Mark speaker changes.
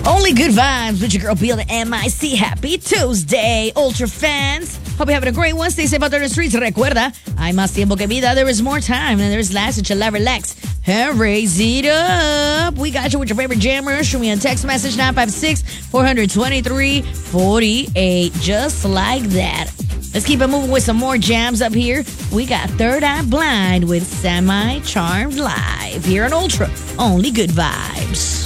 Speaker 1: Only good vibes with your girl Bill and MIC. Happy Tuesday, Ultra fans. Hope you're having a great one. Stay safe out there in the streets. Recuerda, hay más tiempo que vida. There is more time and there is less. So chill, relax, and raise it up. We got you with your favorite jammer. Shoot me a text message 956-423-48. Just like that. Let's keep it moving with some more jams up here. We got Third Eye Blind with Semi Charmed live here on Ultra. Only good vibes.